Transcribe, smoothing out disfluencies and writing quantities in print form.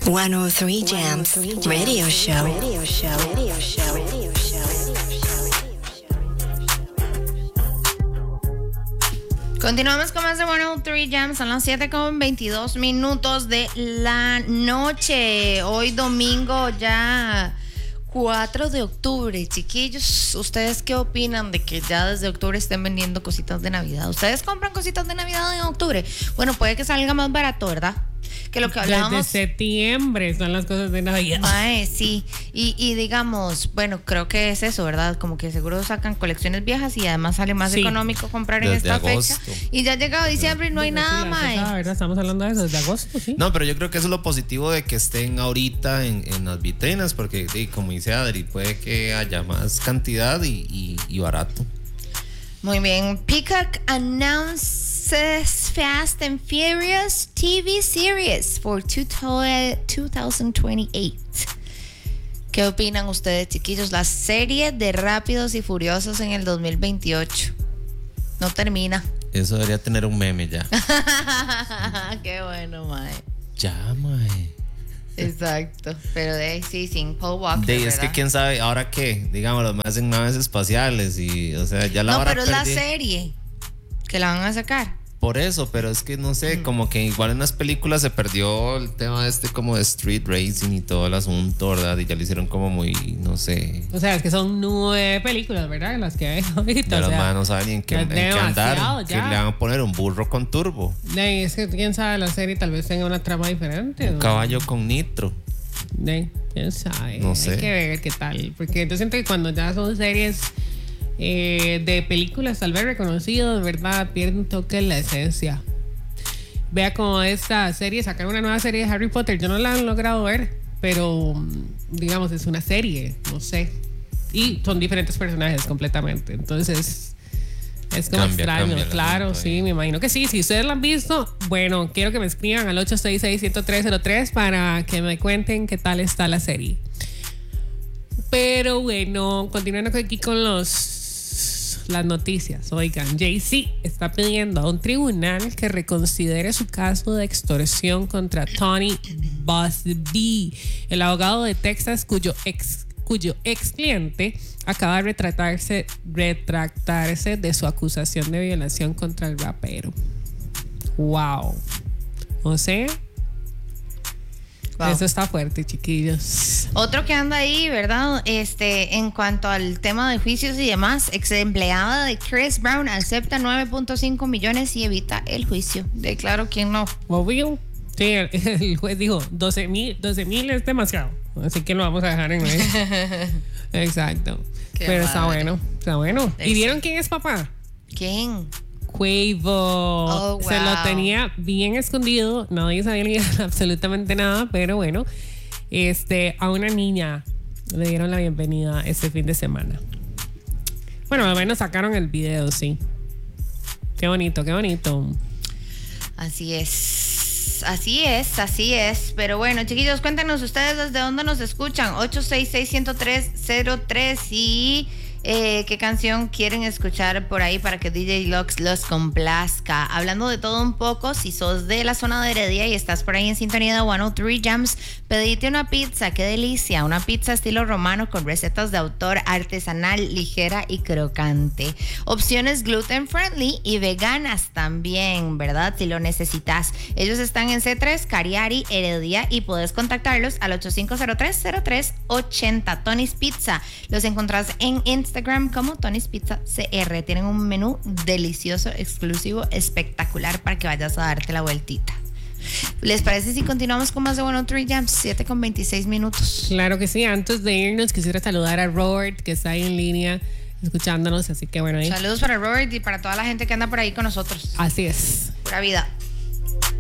103 Jams Radio Show. Continuamos con más de 103 Jams. Son las 7:22 de la noche. Hoy domingo ya 4 de octubre. Chiquillos, ¿ustedes qué opinan de que ya desde octubre estén vendiendo cositas de Navidad? ¿Ustedes compran cositas de Navidad en octubre? Bueno, puede que salga más barato, ¿verdad? Que lo que hablábamos. Desde septiembre son las cosas de Navidad. Ay, sí. Y digamos, bueno, creo que es eso, ¿verdad? Como que seguro sacan colecciones viejas y además sale más económico comprar en esta fecha. Y ya ha llegado diciembre y no hay nada más. ¿Verdad? Estamos hablando de eso desde agosto, sí. No, pero yo creo que eso es lo positivo de que estén ahorita en las vitrinas, porque como dice Adri, puede que haya más cantidad y barato. Muy bien. Peacock announces Fast and Furious TV series for 2028. ¿Qué opinan ustedes, chiquillos? La serie de Rápidos y Furiosos en el 2028 no termina. Eso debería tener un meme ya. Qué bueno, mae. Ya, mae. Exacto. Pero sí, sin Paul Walker. Es que quién sabe, ahora qué, digamos, los más en naves espaciales y, o sea, ya la hora. No, pero es la serie que la van a sacar. Por eso, pero es que no sé, como que igual en las películas se perdió el tema como de street racing y todo el asunto, ¿verdad? Y ya lo hicieron como muy, no sé. O sea, es que son 9 películas, ¿verdad? Las que hay ahorita. Ya los más no saben ni en qué andar. Que le van a poner un burro con turbo. Es que quién sabe, la serie tal vez tenga una trama diferente. Un caballo con nitro. Quién sabe. No sé. Hay que ver qué tal. Porque yo siento que cuando ya son series de películas tal vez reconocidas, ¿verdad? Pierde un toque la esencia. Vea como esta serie, sacar una nueva serie de Harry Potter, yo no la han logrado ver, pero digamos es una serie, no sé, y son diferentes personajes completamente, entonces es como extraño, claro, sí, me imagino que sí. Si ustedes la han visto, bueno, quiero que me escriban al 866-10303 para que me cuenten qué tal está la serie. Pero bueno, continuando aquí con las noticias. Oigan, Jay-Z está pidiendo a un tribunal que reconsidere su caso de extorsión contra Tony Busby, el abogado de Texas cuyo ex cliente acaba de retractarse de su acusación de violación contra el rapero. Wow. O sea, eso está fuerte, chiquillos. Otro que anda ahí, ¿verdad? En cuanto al tema de juicios y demás, ex empleada de Chris Brown acepta 9.5 millones y evita el juicio. De claro, ¿quién no? Obvio. Sí, el juez dijo 12,000 es demasiado, así que lo vamos a dejar en medio. Exacto. Pero está bueno. ¿Y vieron quién es papá? ¿Quién? Quavo. Oh, wow. Se lo tenía bien escondido, nadie sabía absolutamente nada, pero bueno, a una niña le dieron la bienvenida este fin de semana. Bueno, al menos sacaron el video, sí. Qué bonito. Así es. Pero bueno, chiquillos, cuéntenos ustedes desde dónde nos escuchan. 866-103-03 y qué canción quieren escuchar por ahí para que DJ Lux los complazca. Hablando de todo un poco, si sos de la zona de Heredia y estás por ahí en sintonía de 103 Jams, pedite una pizza, qué delicia, una pizza estilo romano con recetas de autor, artesanal, ligera y crocante. Opciones gluten friendly y veganas también, ¿verdad? Si lo necesitas. Ellos están en C3, Cariari, Heredia y puedes contactarlos al 8503-0380. Tony's Pizza. Los encontrás en Instagram como Tony's Pizza CR. Tienen un menú delicioso, exclusivo, espectacular para que vayas a darte la vueltita. ¿Les parece si continuamos con más de 103 Jams? 7:26. Claro que sí. Antes de irnos quisiera saludar a Robert, que está ahí en línea escuchándonos, así que bueno ahí. Saludos para Robert y para toda la gente que anda por ahí con nosotros. Así es. Pura vida.